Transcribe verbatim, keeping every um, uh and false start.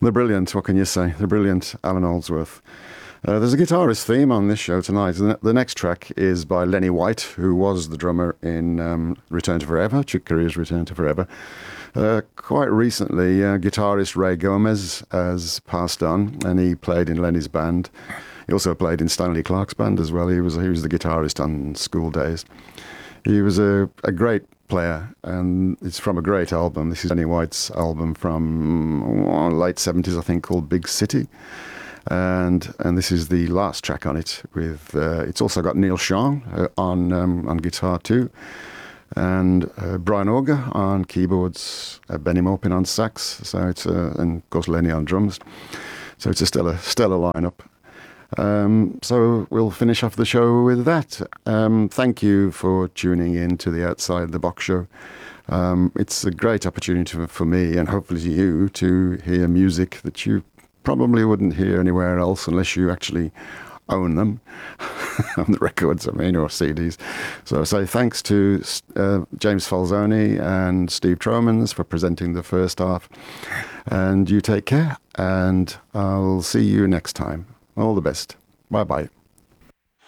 The brilliant, what can you say? The brilliant Alan Holdsworth. Uh, there's a guitarist theme on this show tonight. The the next track is by Lenny White, who was the drummer in um, Return to Forever, Chick Corea's Return to Forever. Uh, quite recently, uh, guitarist Ray Gomez has passed on, and he played in Lenny's band. He also played in Stanley Clarke's band as well. He was he was the guitarist on School Days. He was a, a great player, and it's from a great album. This is Lenny White's album from oh, late seventies, I think, called Big City. And and this is the last track on it. With uh, it's also got Neil Sean uh, on um, on guitar too, and uh, Brian Auger on keyboards, uh, Benny Maupin on sax. So it's uh, and of course Lenny on drums. So it's a stellar stellar lineup. Um, so we'll finish off the show with that. Um, thank you for tuning in to the Outside the Box show. Um, it's a great opportunity for, for me and hopefully you to hear music that you probably wouldn't hear anywhere else unless you actually own them on the records, I mean, or C Ds. So I say thanks to uh, James Falzoni and Steve Tromans for presenting the first half. And you take care, and I'll see you next time. All the best. Bye-bye.